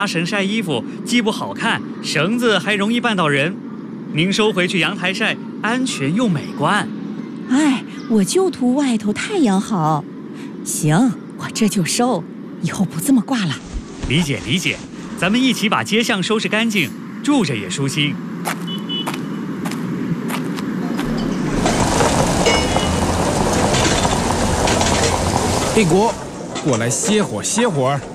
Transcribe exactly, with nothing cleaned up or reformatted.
拉绳晒衣服既不好看，绳子还容易绊到人。您收回去阳台晒，安全又美观。 哎，我就图外头太阳好。行，我这就收，以后不这么挂了。 理解理解，咱们一起把街巷收拾干净，住着也舒心。 黑果，过来歇会儿歇会儿。